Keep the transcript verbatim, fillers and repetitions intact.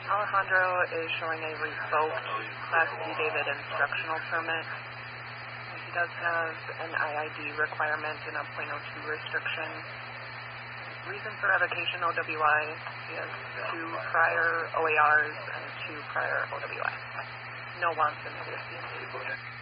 Alejandro is showing a revoked Class D David instructional permit. He does have an I I D requirement and a point oh two restriction. Reason for revocation O W I, he has two prior O A Rs and two prior O W I. No wants in his